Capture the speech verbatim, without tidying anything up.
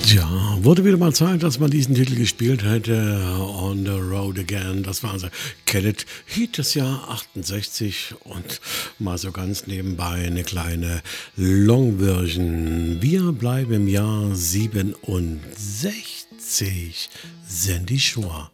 Ja, wurde wieder mal Zeit, dass man diesen Titel gespielt hätte. On the Road Again. Das war also Khaled Heat des Jahr achtundsechzig und mal so ganz nebenbei eine kleine Long-Version. Wir bleiben im Jahr siebenundsechzig. Sandy Shore.